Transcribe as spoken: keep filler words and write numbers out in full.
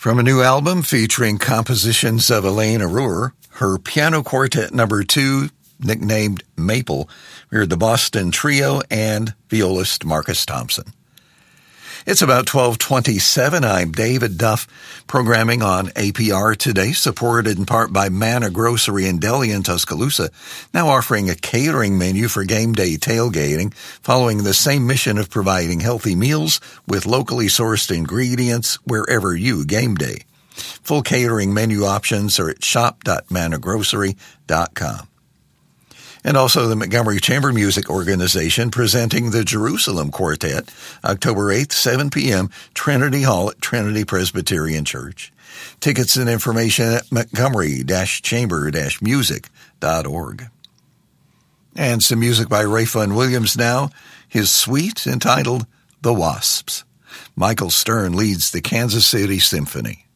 From a new album featuring compositions of Elaine Arur, her piano quartet number two, nicknamed Maple, we heard the Boston Trio and violist Marcus Thompson. It's about twelve twenty-seven. I'm David Duff, programming on A P R today, supported in part by Manna Grocery and Deli in Tuscaloosa, now offering a catering menu for game day tailgating, following the same mission of providing healthy meals with locally sourced ingredients wherever you game day. Full catering menu options are at shop dot manna grocery dot com. And also the Montgomery Chamber Music Organization presenting the Jerusalem Quartet, October eighth, seven p.m., Trinity Hall at Trinity Presbyterian Church. Tickets and information at montgomery chamber music dot org. And some music by Rayfun Williams now, his suite entitled The Wasps. Michael Stern leads the Kansas City Symphony.